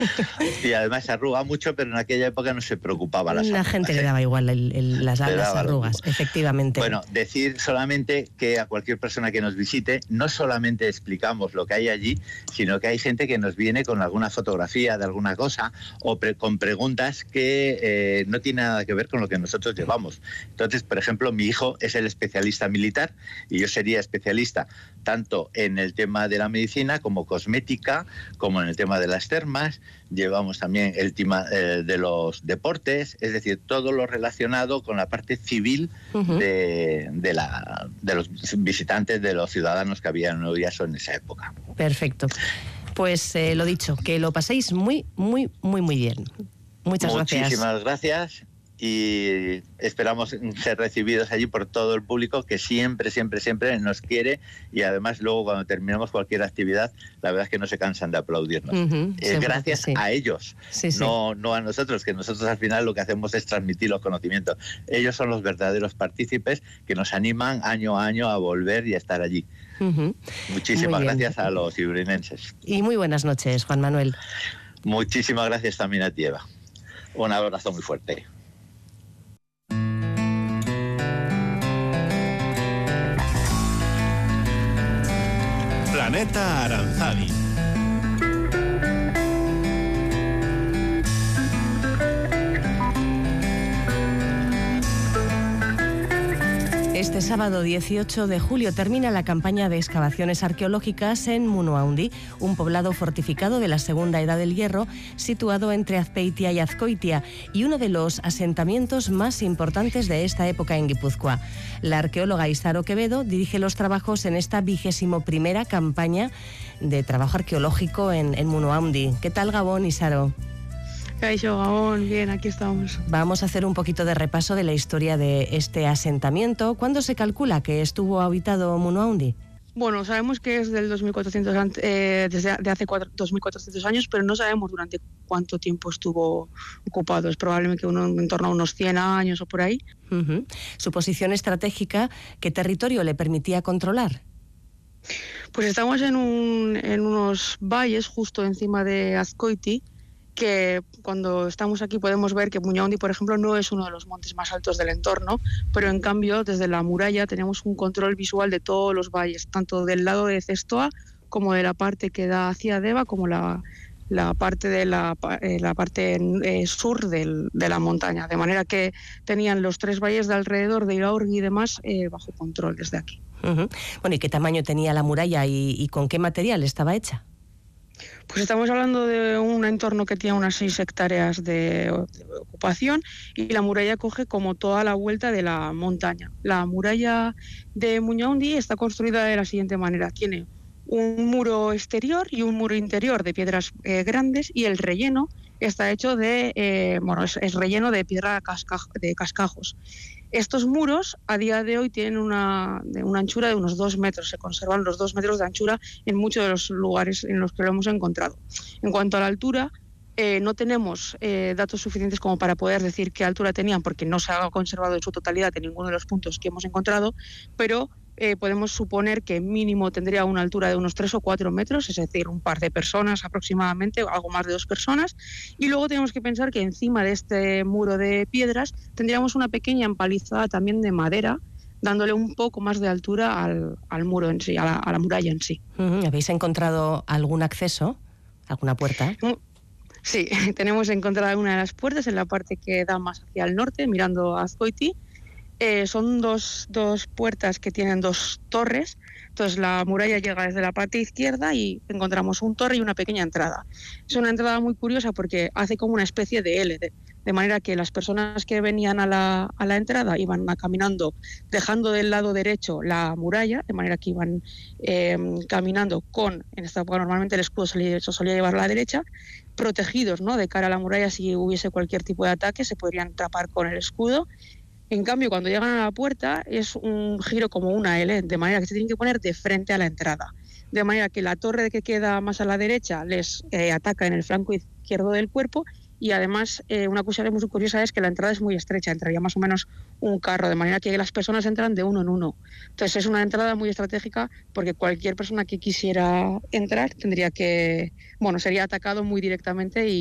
Y además se arruga mucho, pero en aquella época no se preocupaba las arrugas. La gente le daba igual las arrugas, efectivamente. Bueno, decir solamente que a cualquier persona que nos visite, no solamente explicamos lo que hay allí, sino que hay gente que nos viene con alguna fotografía de alguna cosa o con preguntas que no tienen nada que ver con lo que nosotros llevamos. Entonces, por ejemplo, mi hijo es el especialista militar y yo sería especialista tanto en el tema de la medicina como cosmética, como en el tema de las termas. Llevamos también el tema de los deportes, es decir, todo lo relacionado con la parte civil de los visitantes, de los ciudadanos que había en Oyaso en esa época. Perfecto. Pues lo dicho, que lo paséis muy, muy, muy, muy bien. Muchas gracias. Muchísimas gracias. Y esperamos ser recibidos allí por todo el público que siempre, siempre, siempre nos quiere, y además luego cuando terminamos cualquier actividad, la verdad es que no se cansan de aplaudirnos. Gracias a ellos, no a nosotros, que nosotros al final lo que hacemos es transmitir los conocimientos. Ellos son los verdaderos partícipes que nos animan año a año a volver y a estar allí. Muchísimas gracias a los iberinenses. Y muy buenas noches, Juan Manuel. Muchísimas gracias también a ti, Eva. Un abrazo muy fuerte. Planeta Aranzadi. Este sábado 18 de julio termina la campaña de excavaciones arqueológicas en Munoaundi, un poblado fortificado de la Segunda Edad del Hierro, situado entre Azpeitia y Azkoitia, y uno de los asentamientos más importantes de esta época en Guipúzcoa. La arqueóloga Isaro Quevedo dirige los trabajos en esta 21ª campaña de trabajo arqueológico en Munoaundi. ¿Qué tal, Gabón, Isaro? Caixo, Gabón, bien, aquí estamos. Vamos a hacer un poquito de repaso de la historia de este asentamiento. ¿Cuándo se calcula que estuvo habitado Munoaundi? Bueno, sabemos que es del 2400, desde hace 2400 años, pero no sabemos durante cuánto tiempo estuvo ocupado. Es probable que en torno a unos 100 años o por ahí. Su posición estratégica, ¿qué territorio le permitía controlar? Pues estamos en unos valles justo encima de Azkoiti, que cuando estamos aquí podemos ver que Munoaundi, por ejemplo, no es uno de los montes más altos del entorno, pero en cambio desde la muralla tenemos un control visual de todos los valles, tanto del lado de Zestoa como de la parte que da hacia Deva, como la parte de la parte sur de la montaña, de manera que tenían los 3 valles de alrededor de Iraurgi y demás bajo control desde aquí. Bueno, ¿y qué tamaño tenía la muralla y con qué material estaba hecha? Pues estamos hablando de un entorno que tiene unas 6 hectáreas de ocupación, y la muralla coge como toda la vuelta de la montaña. La muralla de Munoaundi está construida de la siguiente manera. Tiene un muro exterior y un muro interior de piedras grandes, y el relleno está hecho es relleno de piedra de cascajos. Estos muros a día de hoy tienen una anchura de unos 2 metros, se conservan los 2 metros de anchura en muchos de los lugares en los que lo hemos encontrado. En cuanto a la altura, no tenemos datos suficientes como para poder decir qué altura tenían, porque no se ha conservado en su totalidad en ninguno de los puntos que hemos encontrado, pero podemos suponer que mínimo tendría una altura de unos 3 o 4 metros, es decir, un par de personas aproximadamente, algo más de 2 personas, y luego tenemos que pensar que encima de este muro de piedras tendríamos una pequeña empalizada también de madera, dándole un poco más de altura al muro en sí, a la muralla en sí. ¿Habéis encontrado algún acceso, alguna puerta? Sí, tenemos encontrada una de las puertas en la parte que da más hacia el norte, mirando a Azkoiti. Son dos puertas que tienen 2 torres. Entonces la muralla llega desde la parte izquierda y encontramos un torre y una pequeña entrada. Es una entrada muy curiosa porque hace como una especie de L, de manera que las personas que venían a la entrada iban caminando, dejando del lado derecho la muralla, de manera que iban caminando en esta época normalmente el escudo se solía llevar a la derecha, protegidos, ¿no?, de cara a la muralla. Si hubiese cualquier tipo de ataque se podrían tapar con el escudo. En cambio, cuando llegan a la puerta es un giro como una L, de manera que se tienen que poner de frente a la entrada. De manera que la torre que queda más a la derecha les ataca en el flanco izquierdo del cuerpo, y además una cosa muy curiosa es que la entrada es muy estrecha, entraría más o menos un carro, de manera que las personas entran de uno en uno. Entonces es una entrada muy estratégica porque cualquier persona que quisiera entrar tendría que, sería atacado muy directamente y